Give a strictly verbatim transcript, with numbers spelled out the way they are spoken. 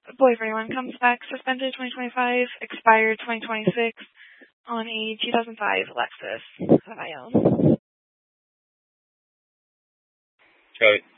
boyfriend one comes back suspended twenty twenty-five, expired twenty twenty-six on a two thousand five Lexus that I own. Okay.